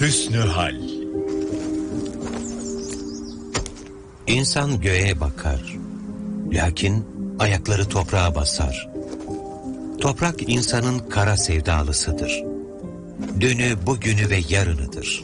Hüsnü hal. İnsan göğe bakar, lakin ayakları toprağa basar. Toprak insanın kara sevdalısıdır. Dünü, bugünü ve yarınıdır.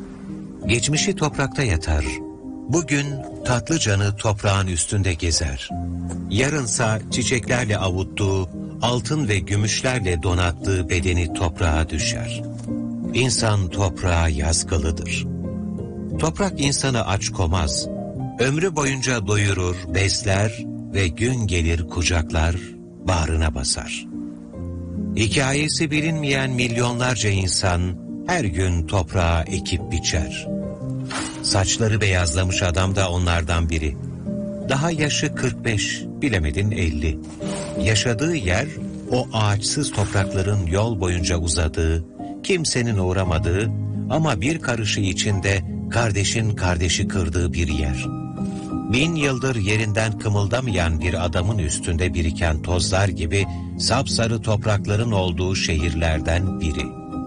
Geçmişi toprakta yatar, bugün tatlı canı toprağın üstünde gezer. Yarınsa çiçeklerle avuttuğu, altın ve gümüşlerle donattığı bedeni toprağa düşer. İnsan toprağa yazgılıdır. Toprak insanı aç komaz, ömrü boyunca doyurur, besler ve gün gelir kucaklar, bağrına basar. Hikayesi bilinmeyen milyonlarca insan her gün toprağa ekip biçer. Saçları beyazlamış adam da onlardan biri. Daha yaşı 45, bilemedin 50. Yaşadığı yer o ağaçsız toprakların yol boyunca uzadığı, kimsenin uğramadığı ama bir karışı içinde kardeşin kardeşi kırdığı bir yer. 1000 yıldır yerinden kımıldamayan bir adamın üstünde biriken tozlar gibi sapsarı toprakların olduğu şehirlerden biri.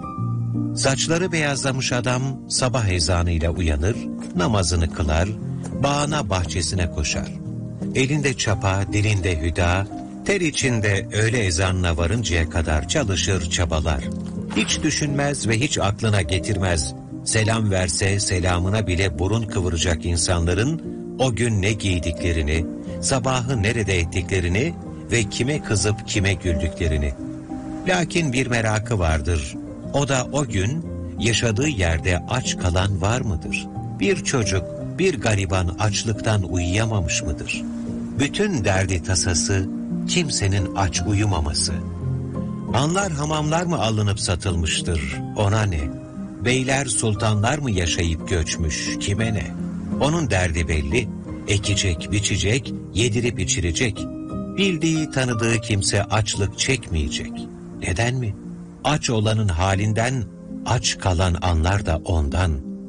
Saçları beyazlamış adam sabah ezanıyla uyanır, namazını kılar, bağına bahçesine koşar. Elinde çapa, dilinde hüda, ter içinde öğle ezanına varıncaya kadar çalışır, çabalar. Hiç düşünmez ve hiç aklına getirmez. Selam verse selamına bile burun kıvıracak insanların o gün ne giydiklerini, sabahı nerede ettiklerini ve kime kızıp kime güldüklerini. Lakin bir merakı vardır. O da o gün yaşadığı yerde aç kalan var mıdır? Bir çocuk, bir gariban açlıktan uyuyamamış mıdır? Bütün derdi tasası kimsenin aç uyumaması. Hanlar hamamlar mı alınıp satılmıştır, ona ne? Beyler sultanlar mı yaşayıp göçmüş, kime ne? Onun derdi belli, ekecek, biçecek, yedirip içirecek. Bildiği, tanıdığı kimse açlık çekmeyecek. Neden mi? Aç olanın halinden, aç kalan anlar da ondan.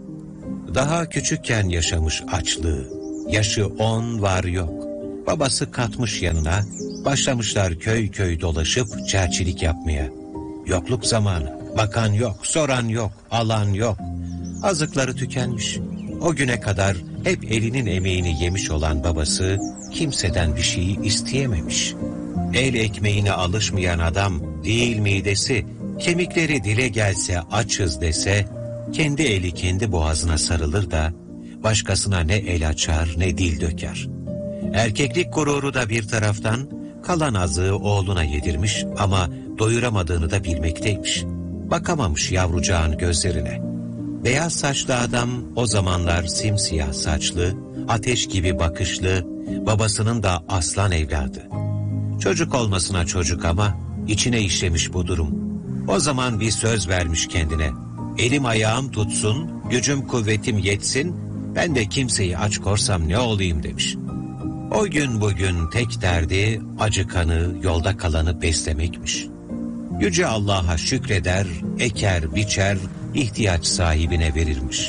Daha küçükken yaşamış açlığı, yaşı 10 var yok. Babası katmış yanına, başlamışlar köy köy dolaşıp çerçilik yapmaya. Yokluk zamanı, bakan yok, soran yok, alan yok. Azıkları tükenmiş. O güne kadar hep elinin emeğini yemiş olan babası kimseden bir şeyi isteyememiş. El ekmeğine alışmayan adam değil midesi, kemikleri dile gelse açız dese, kendi eli kendi boğazına sarılır da başkasına ne el açar ne dil döker. Erkeklik gururu da bir taraftan, kalan azığı oğluna yedirmiş ama doyuramadığını da bilmekteymiş. Bakamamış yavrucağın gözlerine. Beyaz saçlı adam o zamanlar simsiyah saçlı, ateş gibi bakışlı, babasının da aslan evladı. Çocuk olmasına çocuk ama içine işlemiş bu durum. O zaman bir söz vermiş kendine. Elim ayağım tutsun, gücüm kuvvetim yetsin, ben de kimseyi aç korsam ne olayım demiş. O gün bugün tek derdi acıkanı, yolda kalanı beslemekmiş. Yüce Allah'a şükreder, eker, biçer, ihtiyaç sahibine verirmiş.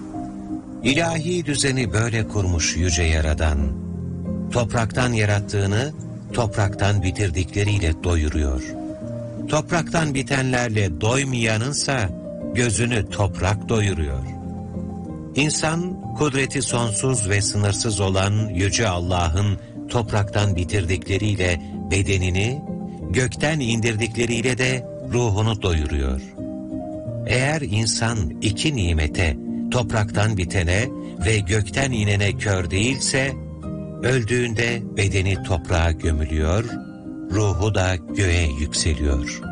İlahi düzeni böyle kurmuş yüce Yaradan. Topraktan yarattığını, topraktan bitirdikleriyle doyuruyor. Topraktan bitenlerle doymayanınsa gözünü toprak doyuruyor. İnsan, kudreti sonsuz ve sınırsız olan Yüce Allah'ın topraktan bitirdikleriyle bedenini, gökten indirdikleriyle de ruhunu doyuruyor. Eğer insan iki nimete, topraktan bitene ve gökten inene kör değilse, öldüğünde bedeni toprağa gömülüyor, ruhu da göğe yükseliyor.